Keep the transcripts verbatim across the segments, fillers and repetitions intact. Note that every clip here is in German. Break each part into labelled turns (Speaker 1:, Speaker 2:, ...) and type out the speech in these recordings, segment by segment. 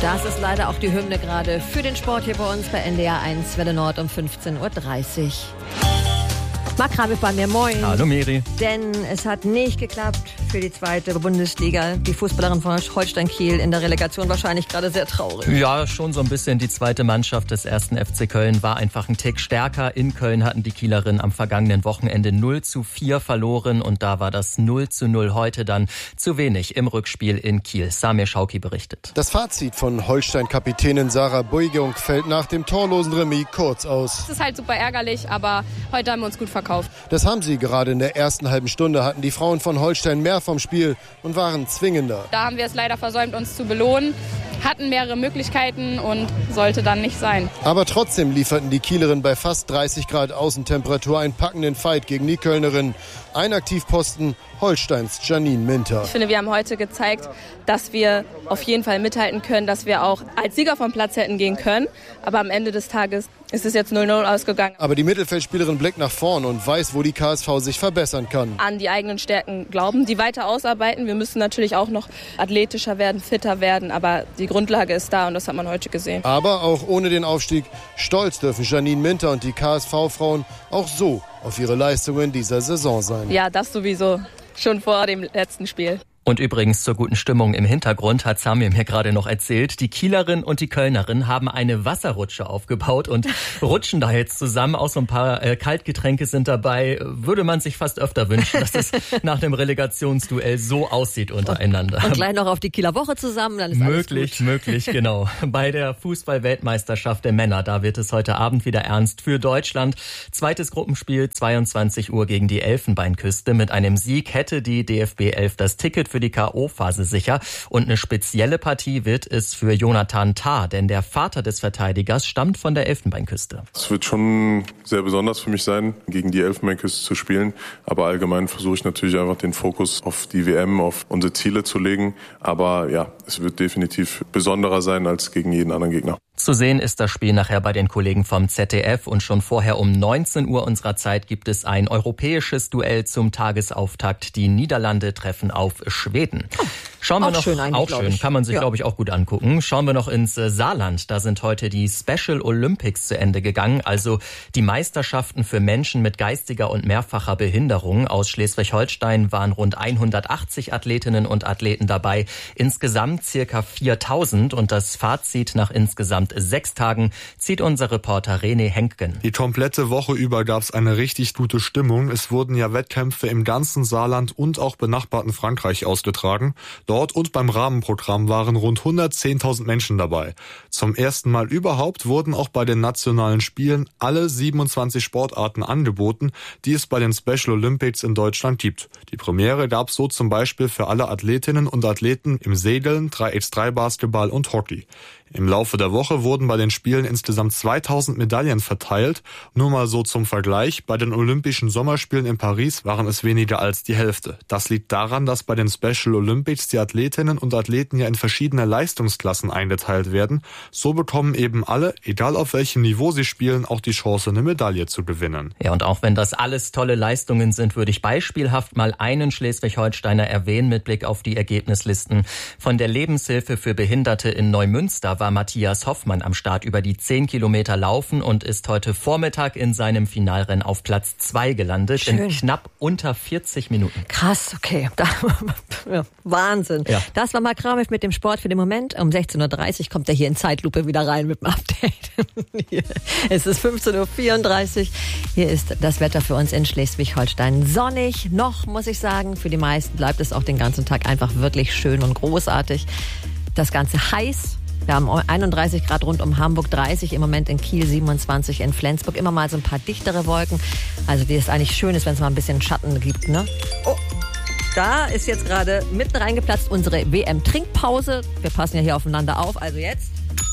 Speaker 1: Das ist leider auch die Hymne gerade für den Sport hier bei uns bei N D R eins Welle Nord um fünfzehn Uhr dreißig. Marc Rabe bei mir, moin.
Speaker 2: Hallo Miri.
Speaker 1: Denn es hat nicht geklappt für die zweite Bundesliga. Die Fußballerin von Holstein Kiel in der Relegation wahrscheinlich gerade sehr traurig.
Speaker 2: Ja, schon so ein bisschen. Die zweite Mannschaft des ersten F C Köln war einfach ein Tick stärker. In Köln hatten die Kielerinnen am vergangenen Wochenende null zu vier verloren und da war das null zu null heute dann zu wenig im Rückspiel in Kiel. Samir Schauki berichtet.
Speaker 3: Das Fazit von Holstein-Kapitänin Sarah Buigung fällt nach dem torlosen Remis kurz aus.
Speaker 4: Es ist halt super ärgerlich, aber heute haben wir uns gut verkauft.
Speaker 3: Das haben sie. Gerade in der ersten halben Stunde hatten die Frauen von Holstein mehr vom Spiel und waren zwingender.
Speaker 4: Da haben wir es leider versäumt, uns zu belohnen, hatten mehrere Möglichkeiten und sollte dann nicht sein.
Speaker 3: Aber trotzdem lieferten die Kielerinnen bei fast dreißig Grad Außentemperatur einen packenden Fight gegen die Kölnerinnen. Ein Aktivposten, Holsteins Janine Minter.
Speaker 5: Ich finde, wir haben heute gezeigt, dass wir auf jeden Fall mithalten können, dass wir auch als Sieger vom Platz hätten gehen können. Aber am Ende des Tages ist es jetzt null null ausgegangen.
Speaker 3: Aber die Mittelfeldspielerin blickt nach vorn und weiß, wo die K S V sich verbessern kann.
Speaker 5: An die eigenen Stärken glauben, die weiter ausarbeiten. Wir müssen natürlich auch noch athletischer werden, fitter werden. Aber die Grundlage ist da und das hat man heute gesehen.
Speaker 3: Aber auch ohne den Aufstieg stolz dürfen Janine Minter und die K S V-Frauen auch so auf ihre Leistungen dieser Saison sein.
Speaker 5: Ja, das sowieso. Schon vor dem letzten Spiel.
Speaker 2: Und übrigens zur guten Stimmung im Hintergrund hat Samir mir gerade noch erzählt, die Kielerin und die Kölnerin haben eine Wasserrutsche aufgebaut und rutschen da jetzt zusammen. Auch so ein paar äh, Kaltgetränke sind dabei. Würde man sich fast öfter wünschen, dass das nach dem Relegationsduell so aussieht untereinander.
Speaker 1: Und, und gleich noch auf die Kieler Woche zusammen, dann ist
Speaker 2: möglich,
Speaker 1: alles gut.
Speaker 2: Möglich, genau. Bei der Fußball-Weltmeisterschaft der Männer, da wird es heute Abend wieder ernst für Deutschland. Zweites Gruppenspiel, zweiundzwanzig Uhr gegen die Elfenbeinküste. Mit einem Sieg hätte die D F B elf das Ticket für die K O-Phase sicher. Und eine spezielle Partie wird es für Jonathan Tah, denn der Vater des Verteidigers stammt von der Elfenbeinküste.
Speaker 6: Es wird schon sehr besonders für mich sein, gegen die Elfenbeinküste zu spielen. Aber allgemein versuche ich natürlich einfach den Fokus auf die W M, auf unsere Ziele zu legen. Aber ja, es wird definitiv besonderer sein als gegen jeden anderen Gegner.
Speaker 2: Zu sehen ist das Spiel nachher bei den Kollegen vom Z D F und schon vorher um neunzehn Uhr unserer Zeit gibt es ein europäisches Duell zum Tagesauftakt. Die Niederlande treffen auf Schweden. Schauen wir
Speaker 1: auch
Speaker 2: noch,
Speaker 1: schön eigentlich,
Speaker 2: auch schön, kann man sich, ja. glaube ich, auch gut angucken. Schauen wir noch ins Saarland. Da sind heute die Special Olympics zu Ende gegangen, also die Meisterschaften für Menschen mit geistiger und mehrfacher Behinderung. Aus Schleswig-Holstein waren rund hundertachtzig Athletinnen und Athleten dabei, insgesamt circa viertausend und das Fazit nach insgesamt sechs Tagen zieht unser Reporter René Henkgen.
Speaker 7: Die komplette Woche über gab es eine richtig gute Stimmung. Es wurden ja Wettkämpfe im ganzen Saarland und auch benachbarten Frankreich ausgetragen. Dort und beim Rahmenprogramm waren rund hundertzehntausend Menschen dabei. Zum ersten Mal überhaupt wurden auch bei den nationalen Spielen alle siebenundzwanzig Sportarten angeboten, die es bei den Special Olympics in Deutschland gibt. Die Premiere gab es so zum Beispiel für alle Athletinnen und Athleten im Segeln, drei gegen drei Basketball und Hockey. Im Laufe der Woche wurden bei den Spielen insgesamt zweitausend Medaillen verteilt. Nur mal so zum Vergleich, bei den Olympischen Sommerspielen in Paris waren es weniger als die Hälfte. Das liegt daran, dass bei den Special Olympics die Athletinnen und Athleten ja in verschiedene Leistungsklassen eingeteilt werden. So bekommen eben alle, egal auf welchem Niveau sie spielen, auch die Chance, eine Medaille zu gewinnen.
Speaker 2: Ja, und auch wenn das alles tolle Leistungen sind, würde ich beispielhaft mal einen Schleswig-Holsteiner erwähnen mit Blick auf die Ergebnislisten. Von der Lebenshilfe für Behinderte in Neumünster war Matthias Hoffmann am Start über die zehn Kilometer laufen und ist heute Vormittag in seinem Finalrennen auf Platz zwei gelandet.
Speaker 1: Schön.
Speaker 2: In knapp unter vierzig Minuten.
Speaker 1: Krass, okay. Da, ja, Wahnsinn. Ja. Das war Marc Rabe mit dem Sport für den Moment. Um sechzehn Uhr dreißig kommt er hier in Zeitlupe wieder rein mit dem Update. Es ist fünfzehn Uhr vierunddreißig. Hier ist das Wetter für uns in Schleswig-Holstein. Sonnig noch, muss ich sagen. Für die meisten bleibt es auch den ganzen Tag einfach wirklich schön und großartig. Das Ganze heiß. Wir haben einunddreißig Grad rund um Hamburg, dreißig im Moment in Kiel, siebenundzwanzig in Flensburg. Immer mal so ein paar dichtere Wolken. Also die ist eigentlich schön ist, wenn es mal ein bisschen Schatten gibt, ne? Oh, da ist jetzt gerade mitten reingeplatzt unsere W M-Trinkpause. Wir passen ja hier aufeinander auf. Also jetzt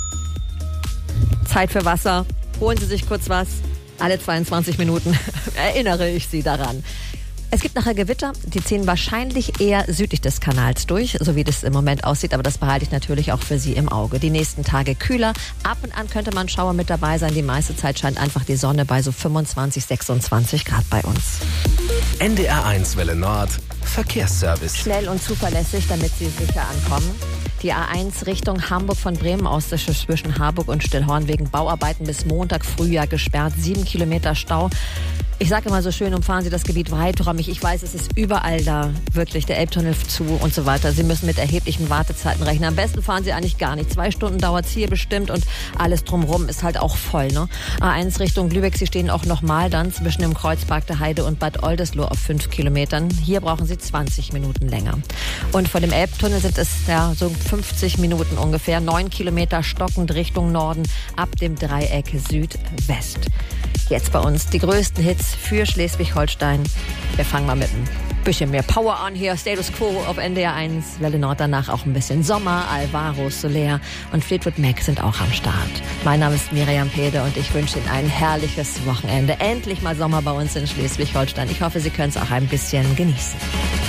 Speaker 1: Zeit für Wasser. Holen Sie sich kurz was. Alle zweiundzwanzig Minuten erinnere ich Sie daran. Es gibt nachher Gewitter, die ziehen wahrscheinlich eher südlich des Kanals durch, so wie das im Moment aussieht, aber das behalte ich natürlich auch für Sie im Auge. Die nächsten Tage kühler, ab und an könnte man Schauer mit dabei sein, die meiste Zeit scheint einfach die Sonne bei so fünfundzwanzig, sechsundzwanzig Grad bei uns.
Speaker 8: N D R eins Welle Nord, Verkehrsservice.
Speaker 1: Schnell und zuverlässig, damit Sie sicher ankommen. Die A eins Richtung Hamburg von Bremen aus ist zwischen Harburg und Stillhorn wegen Bauarbeiten bis Montag Frühjahr gesperrt. Sieben Kilometer Stau. Ich sage immer so schön, umfahren Sie das Gebiet weiträumig. Ich weiß, es ist überall da, wirklich der Elbtunnel zu und so weiter. Sie müssen mit erheblichen Wartezeiten rechnen. Am besten fahren Sie eigentlich gar nicht. Zwei Stunden dauert es hier bestimmt und alles drumherum ist halt auch voll. Ne? A eins Richtung Lübeck, Sie stehen auch nochmal dann zwischen dem Kreuzpark der Heide und Bad Oldesloe auf fünf Kilometern. Hier brauchen Sie zwanzig Minuten länger. Und vor dem Elbtunnel sind es ja so fünfzig Minuten ungefähr. Neun Kilometer stockend Richtung Norden ab dem Dreieck Südwest. Jetzt bei uns die größten Hits für Schleswig-Holstein. Wir fangen mal mit ein bisschen mehr Power an hier. Status Quo auf N D R eins. Welle Nord danach auch ein bisschen Sommer. Alvaro Soler und Fleetwood Mac sind auch am Start. Mein Name ist Miriam Pede und ich wünsche Ihnen ein herrliches Wochenende. Endlich mal Sommer bei uns in Schleswig-Holstein. Ich hoffe, Sie können es auch ein bisschen genießen.